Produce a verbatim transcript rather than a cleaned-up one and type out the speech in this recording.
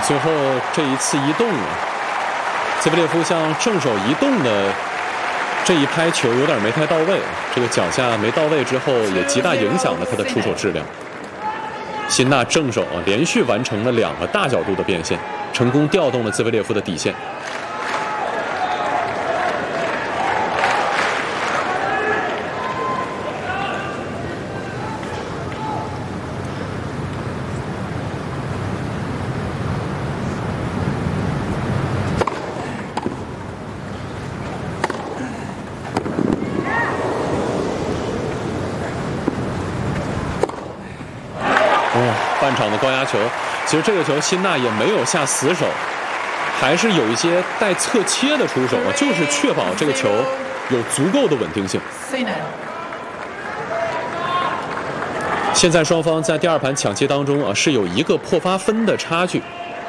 最后这一次移动啊，兹维列夫向正手移动的这一拍球有点没太到位，这个脚下没到位之后，也极大影响了他的出手质量。辛纳正手啊，连续完成了两个大角度的变线，成功调动了兹维列夫的底线。半场的高压球，其实这个球辛纳也没有下死手，还是有一些带侧切的出手啊，就是确保这个球有足够的稳定性。现在双方在第二盘抢切当中啊，是有一个破发分的差距。